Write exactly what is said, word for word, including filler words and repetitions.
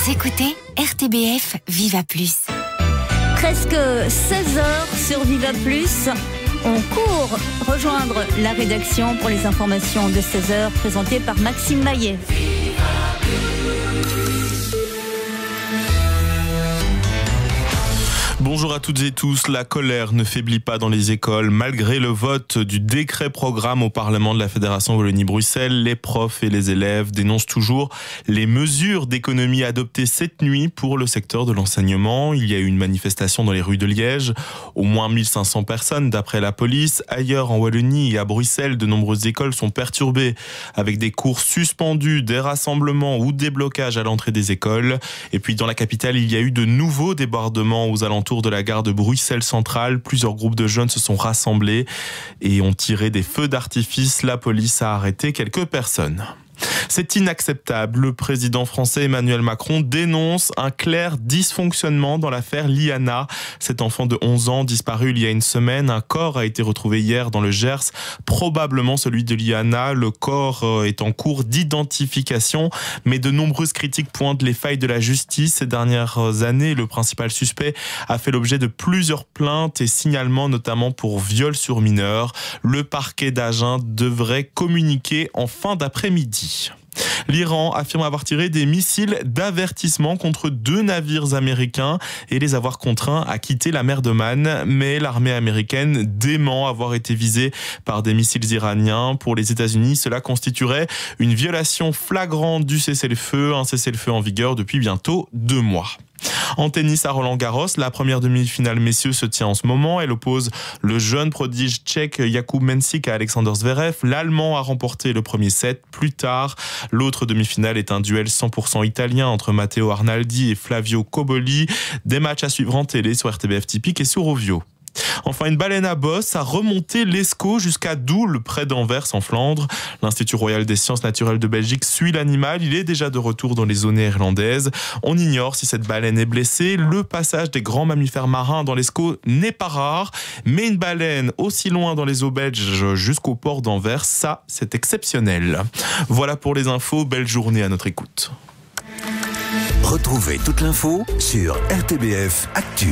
Vous écoutez R T B F Viva Plus. Presque seize heures sur Viva Plus. On court rejoindre la rédaction pour les informations de seize heures présentées par Maxime Maillet. Bonjour à toutes et tous. La colère ne faiblit pas dans les écoles. Malgré le vote du décret programme au Parlement de la Fédération Wallonie-Bruxelles, les profs et les élèves dénoncent toujours les mesures d'économie adoptées cette nuit pour le secteur de l'enseignement. Il y a eu une manifestation dans les rues de Liège. Au moins mille cinq cents personnes d'après la police. Ailleurs en Wallonie et à Bruxelles, de nombreuses écoles sont perturbées avec des cours suspendus, des rassemblements ou des blocages à l'entrée des écoles. Et puis dans la capitale, il y a eu de nouveaux débordements aux alentours de la gare de Bruxelles Centrale. Plusieurs groupes de jeunes se sont rassemblés et ont tiré des feux d'artifice. La police a arrêté quelques personnes. C'est inacceptable. Le président français Emmanuel Macron dénonce un clair dysfonctionnement dans l'affaire Liana. Cet enfant de onze ans disparu il y a une semaine. Un corps a été retrouvé hier dans le Gers, probablement celui de Liana. Le corps est en cours d'identification, mais de nombreuses critiques pointent les failles de la justice. Ces dernières années, le principal suspect a fait l'objet de plusieurs plaintes et signalements, notamment pour viol sur mineur. Le parquet d'Agen devrait communiquer en fin d'après-midi. L'Iran affirme avoir tiré des missiles d'avertissement contre deux navires américains et les avoir contraints à quitter la mer d'Oman. Mais l'armée américaine dément avoir été visée par des missiles iraniens. Pour les États-Unis, cela constituerait une violation flagrante du cessez-le-feu, un cessez-le-feu en vigueur depuis bientôt deux mois. En tennis à Roland-Garros, la première demi-finale messieurs se tient en ce moment. Elle oppose le jeune prodige tchèque Jakub Mensik à Alexander Zverev. L'Allemand a remporté le premier set. Plus tard, l'autre demi-finale est un duel cent pour cent italien entre Matteo Arnaldi et Flavio Cobolli. Des matchs à suivre en télé sur R T B F Typique et sur Ovio. Enfin, une baleine à bosse a remonté l'Escaut jusqu'à Doul, près d'Anvers en Flandre. L'Institut Royal des Sciences Naturelles de Belgique suit l'animal. Il est déjà de retour dans les zones néerlandaises. On ignore si cette baleine est blessée. Le passage des grands mammifères marins dans l'Escaut n'est pas rare. Mais une baleine aussi loin dans les eaux belges jusqu'au port d'Anvers, ça, c'est exceptionnel. Voilà pour les infos. Belle journée à notre écoute. Retrouvez toute l'info sur R T B F Actu.